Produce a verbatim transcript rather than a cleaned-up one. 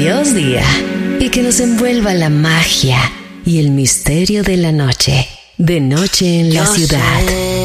Dios día y que nos envuelva la magia y el misterio de la noche. De noche en la Yo ciudad. sé